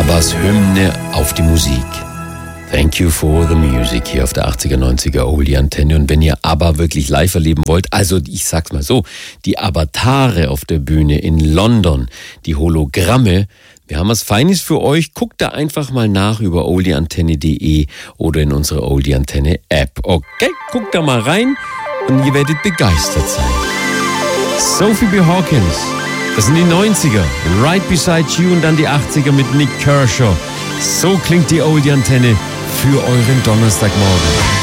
Abbas Hymne auf die Musik. Thank you for the music hier auf der 80er, 90er Oldie Antenne. Und wenn ihr ABBA wirklich live erleben wollt, also ich sag's mal so, die Avatare auf der Bühne in London, die Hologramme, wir haben was Feines für euch. Guckt da einfach mal nach über oldieantenne.de oder in unserer Oldie Antenne App. Okay, guckt da mal rein und ihr werdet begeistert sein. Sophie B. Hawkins, das sind die 90er, Right Beside You, und dann die 80er mit Nick Kershaw. So klingt die Oldie Antenne für euren Donnerstagmorgen.